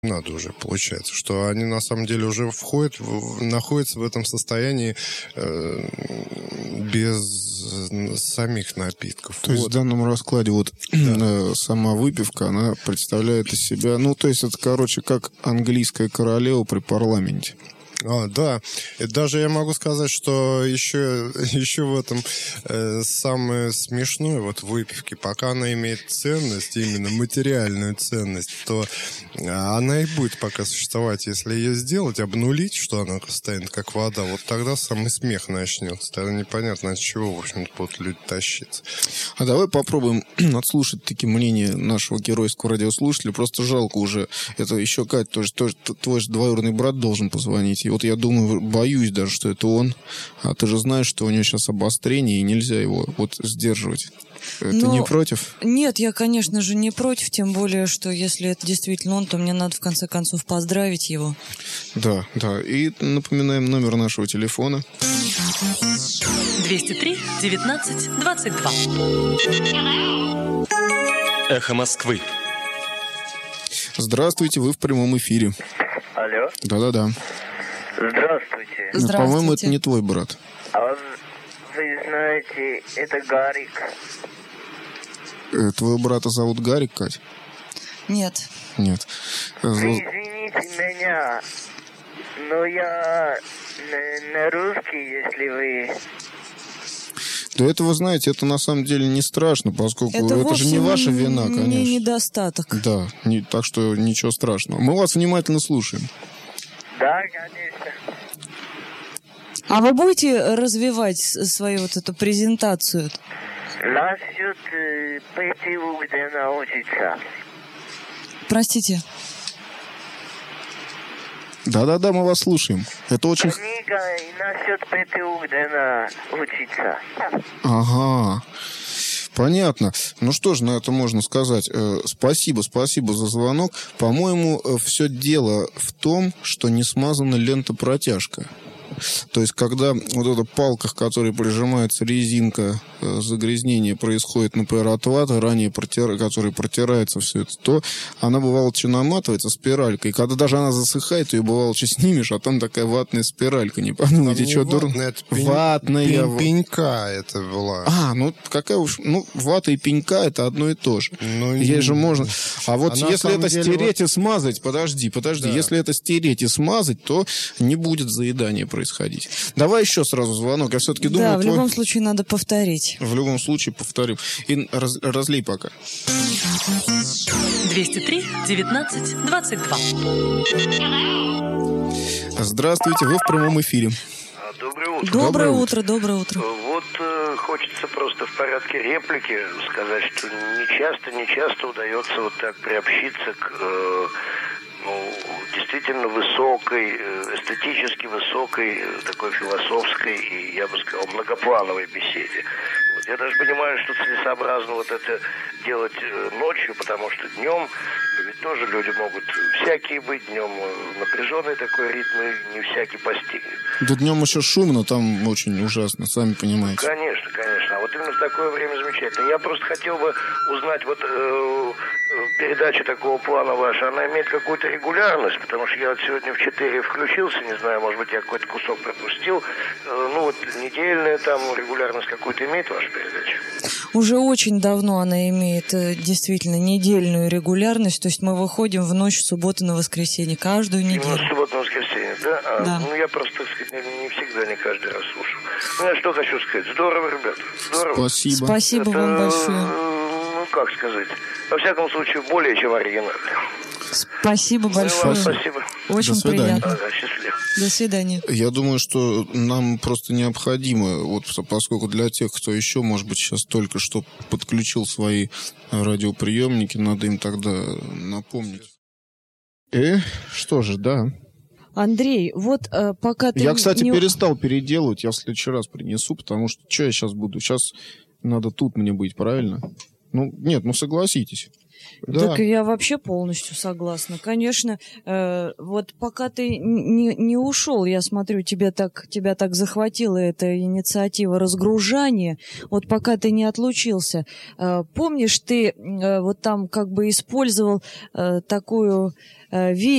надо уже, получается, что они на самом деле уже находятся в этом состоянии без самих напитков. То есть в данном раскладе сама выпивка, она представляет из себя, то есть это, как английская королева при парламенте. Да. И даже я могу сказать, что еще в этом самое смешное в выпивке, пока она имеет ценность, именно материальную ценность, то она и будет пока существовать. Если ее сделать, обнулить, что она станет как вода, вот тогда самый смех начнется. Тогда непонятно, от чего, в общем-то, будут люди тащиться. А давай попробуем отслушать таки мнение нашего геройского радиослушателя. Просто жалко уже. Это еще, Кать, тоже твой же двоюродный брат должен позвонить. И вот я думаю, боюсь даже, что это он. А ты же знаешь, что у него сейчас обострение, и нельзя его сдерживать. Ты не против? Нет, я, конечно же, не против. Тем более, что если это действительно он, то мне надо, в конце концов, поздравить его. Да. И напоминаем номер нашего телефона. 203 19 22. Эхо Москвы. Здравствуйте, вы в прямом эфире. Алло. Да. Здравствуйте. По-моему, это не твой брат. Вы знаете, это Гарик. Твоего брата зовут Гарик, Кать? Нет. Вы извините меня, но я на русский, если вы... Да это, вы знаете, это на самом деле не страшно, поскольку это же не ваша вина, конечно. Не недостаток. Да, так что ничего страшного. Мы вас внимательно слушаем. Да, конечно. А вы будете развивать свою эту презентацию? Насчет ПТУ, где научиться. Простите. Да, мы вас слушаем. Это очень... Книга и насчет ПТУ, где научиться. Ага. Понятно. Ну что ж, на это можно сказать. Спасибо за звонок. По-моему, все дело в том, что не смазана лента-протяжка. То есть, когда эта палка, к которой прижимается резинка, загрязнение происходит, например, от ваты, который протирается все это, то она, бывало, наматывается спиралькой. И когда даже она засыхает, ее, бывало, снимешь, а там такая ватная спиралька. Не подумайте, что дурно. Ватная. Пенька это была. Какая уж... вата и пенька — это одно и то же. Ей же можно... А если это стереть и смазать... Подожди. Да. Если это стереть и смазать, то не будет заедания происходить. Давай еще сразу звонок. Я все-таки думаю... Да, в любом случае надо повторить. В любом случае повторим. И разлей пока. 203 19 22. Здравствуйте, вы в прямом эфире. Доброе утро. Доброе утро. Хочется просто в порядке реплики сказать, что не часто удается так приобщиться к действительно высокой, эстетически высокой, такой философской и, я бы сказал, многоплановой беседе. Я даже понимаю, что целесообразно это делать ночью, потому что днем ведь тоже люди могут всякие быть, днем напряженный такой ритм, и не всякий постигнет. Да днем еще шумно, там очень ужасно, сами понимаете. Конечно. А именно в такое время замечательно. Я просто хотел бы узнать, передача такого плана ваша, она имеет какую-то регулярность, потому что я сегодня в 4 включился, не знаю, может быть, я какой-то кусок пропустил. Недельная регулярность какую-то имеет ваша передача? Уже очень давно она имеет действительно недельную регулярность, то есть мы выходим в ночь с субботы на воскресенье, каждую неделю. Именно с субботы на воскресенье, да? Да. Я просто, так сказать, не всегда, не каждый раз слушал. Я что хочу сказать, здорово, ребята, здорово. Спасибо вам большое. Как сказать, во всяком случае, более чем оригинально. Спасибо большое. Спасибо. Очень приятно. Счастливо. До свидания. Я думаю, что нам просто необходимо, поскольку для тех, кто еще, может быть, сейчас только что подключил свои радиоприемники, надо им тогда напомнить. Что же, да. Андрей, пока ты... Я, кстати, перестал переделывать, я в следующий раз принесу, потому что я сейчас буду? Сейчас надо тут мне быть, правильно? Ну, нет, ну согласитесь. Да. Так я вообще полностью согласна. Конечно, вот пока ты не ушел, я смотрю, тебя так захватила эта инициатива разгружания, вот пока ты не отлучился. Помнишь, ты вот там как бы использовал такую вещь,